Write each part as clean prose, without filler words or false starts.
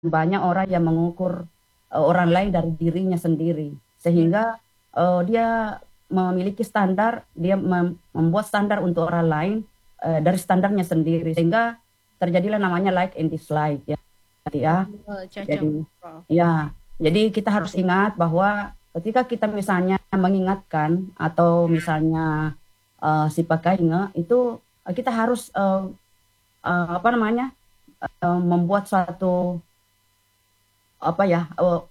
banyak orang yang mengukur orang lain dari dirinya sendiri, sehingga dia memiliki standar, dia membuat standar untuk orang lain dari standarnya sendiri, sehingga terjadilah namanya like and dislike ya. Ya, Cocok, jadi Prof. ya, jadi kita harus ingat bahwa ketika kita misalnya mengingatkan atau misalnya si pakainya itu kita harus apa namanya membuat suatu apa ya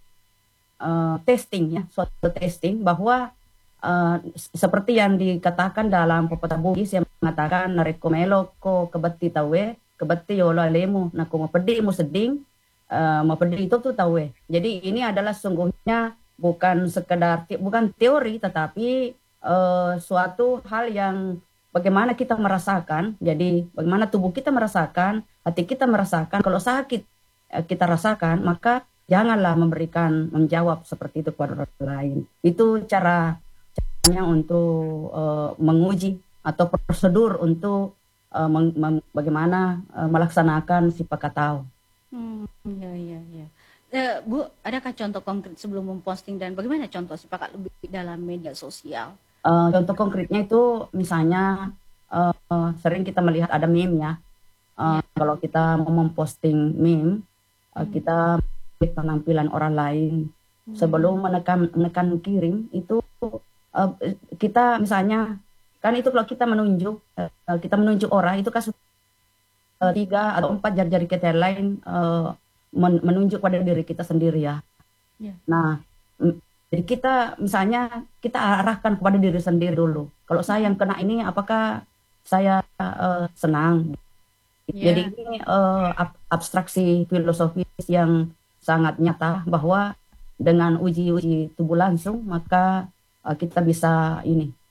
testing ya, suatu testing bahwa seperti yang dikatakan dalam pepatah Bugis yang mengatakan narekomelo ko kebati tawe kebati yolo alemu naku mapedi mu seding mapedi itu tuh tawe. Jadi ini adalah sungguhnya bukan sekedar bukan teori tetapi suatu hal yang bagaimana kita merasakan. Jadi bagaimana tubuh kita merasakan, hati kita merasakan. Kalau sakit kita rasakan, maka janganlah menjawab seperti itu kepada orang lain. Itu caranya untuk menguji atau prosedur untuk bagaimana melaksanakan si pakatau. Ya, ya, ya. Bu, adakah contoh konkret sebelum memposting dan bagaimana contoh si Pak lebih dalam media sosial? Contoh konkretnya itu misalnya sering kita melihat ada meme ya. Ya. Kalau kita mau memposting meme, kita melihat penampilan orang lain. Sebelum menekan kirim itu kita misalnya kan itu kalau kita menunjuk orang itu kan 3 atau 4 jari-jari kita yang lain menunjuk pada diri kita sendiri ya. Ya. Nah, jadi kita misalnya kita arahkan kepada diri sendiri dulu. Kalau saya yang kena ini, apakah saya senang? Ya. Jadi ini abstraksi filosofis yang sangat nyata bahwa dengan uji-uji tubuh langsung maka kita bisa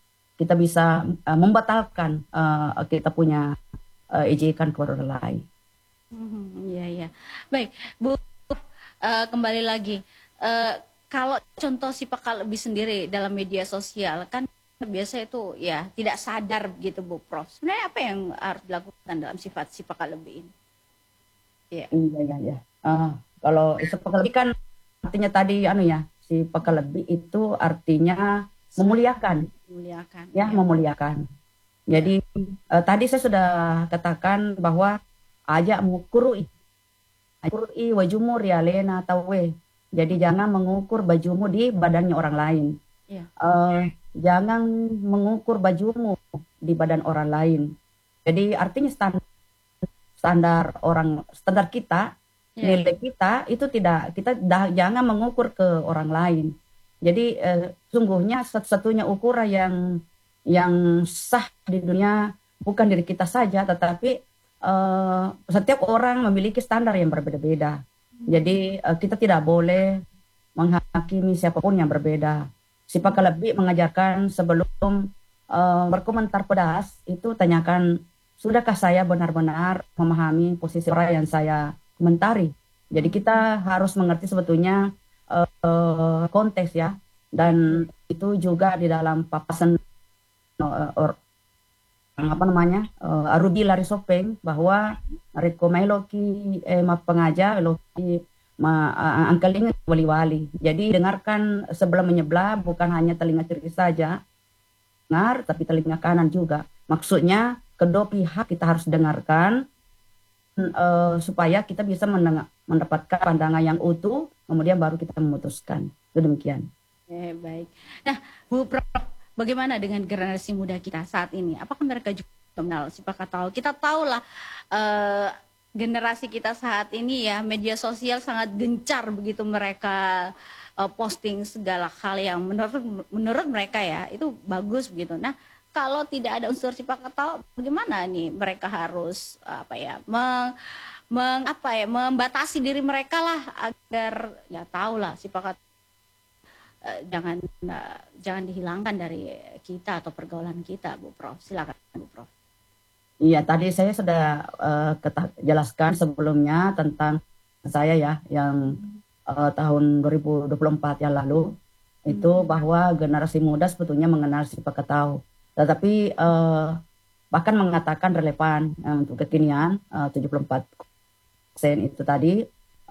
membatalkan kita punya ejekan kepada orang lain. Iya, ya. Baik, Bu, kembali lagi. Kalau contoh si Pak lebih sendiri dalam media sosial kan biasa itu ya tidak sadar begitu Bu Prof. Sebenarnya apa yang harus dilakukan dalam sifat si Pak lebih ini? Iya, iya, iya. Kalau sifat lebih kan artinya tadi si lebih itu artinya memuliakan. Memuliakan. Ya, memuliakan. Jadi tadi saya sudah katakan bahwa ajak kurui wajumur ya lena tawe. Jadi jangan mengukur bajumu di badannya orang lain. Ya. Jangan mengukur bajumu di badan orang lain. Jadi artinya standar kita, nilai kita itu kita jangan mengukur ke orang lain. Jadi sungguhnya satu-satunya ukuran yang sah di dunia bukan diri kita saja, tetapi setiap orang memiliki standar yang berbeda-beda. Jadi kita tidak boleh menghakimi siapapun yang berbeda. Si Pak lebih mengajarkan sebelum berkomentar pedas itu tanyakan, sudahkah saya benar-benar memahami posisi orang yang saya komentari. Jadi kita harus mengerti sebetulnya konteks ya, dan itu juga di dalam papasan Arubi lari sopeng bahwa rekomay loki mapengaja loki angkalingan wali-wali. Jadi dengarkan sebelum menyebelah, bukan hanya telinga kiri saja dengar, tapi telinga kanan juga. Maksudnya kedua pihak kita harus dengarkan supaya kita bisa mendapatkan pandangan yang utuh, kemudian baru kita memutuskan. Itu demikian. Baik. Nah, Bu Prof, bagaimana dengan generasi muda kita saat ini? Apakah mereka juga mengenal si Pakatau? Kita tahulah generasi kita saat ini ya, media sosial sangat gencar begitu mereka posting segala hal yang menurut mereka ya itu bagus begitu. Nah, kalau tidak ada unsur si Pakatau, bagaimana nih mereka harus membatasi diri mereka lah agar ya tahulah si Pakatau jangan dihilangkan dari kita atau pergaulan kita, Bu Prof. Silakan, Bu Prof. Iya, tadi saya sudah jelaskan sebelumnya tentang saya ya yang tahun 2024 yang lalu itu bahwa generasi muda sebetulnya mengenal si Pakatau, tetapi bahkan mengatakan relevan untuk kekinian 74% itu tadi